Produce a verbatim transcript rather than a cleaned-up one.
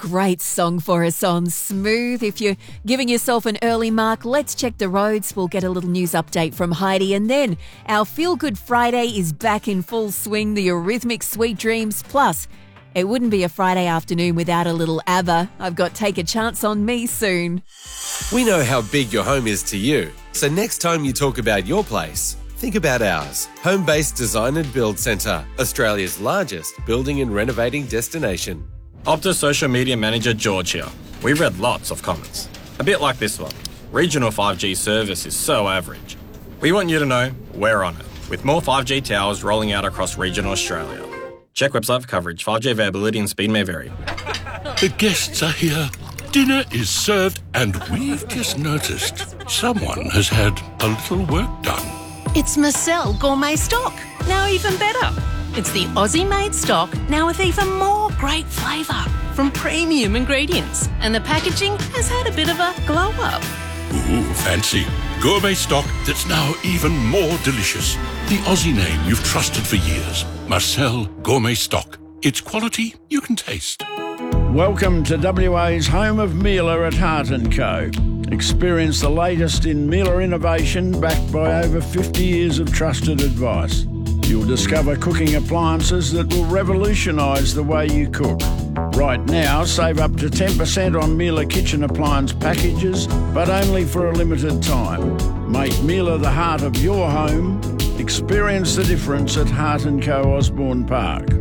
great song for us on Smooth. If you're giving yourself an early mark, let's check the roads. We'll get a little news update from Heidi. And then our Feel Good Friday is back in full swing, the Eurythmics Sweet Dreams. Plus, it wouldn't be a Friday afternoon without a little ABBA. I've got Take a Chance on Me soon. We know how big your home is to you. So next time you talk about your place, think about ours. Home-based Design and Build Centre, Australia's largest building and renovating destination. Optus Social Media Manager George here. We've read lots of comments. A bit like this one. Regional five G service is so average. We want you to know we're on it, with more five G towers rolling out across regional Australia. Check website for coverage. five G availability and speed may vary. The guests are here. Dinner is served, and we've just noticed someone has had a little work done. It's Marcel Gourmet Stock, now even better. It's the Aussie-made stock, now with even more great flavour from premium ingredients. And the packaging has had a bit of a glow-up. Ooh, fancy. Gourmet stock that's now even more delicious. The Aussie name you've trusted for years. Marcel Gourmet Stock. It's quality you can taste. Welcome to W A's home of Miele at Hart and Co. Experience the latest in Miele innovation backed by over fifty years of trusted advice. You'll discover cooking appliances that will revolutionise the way you cook. Right now, save up to ten percent on Miele kitchen appliance packages, but only for a limited time. Make Miele the heart of your home. Experience the difference at Hart and Co Osborne Park.